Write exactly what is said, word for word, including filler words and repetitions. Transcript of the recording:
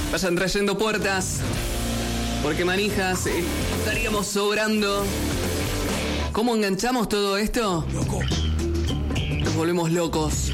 Vayan trayendo puertas, porque manijas eh, estaríamos sobrando. ¿Cómo enganchamos todo esto? Loco. Nos volvemos locos.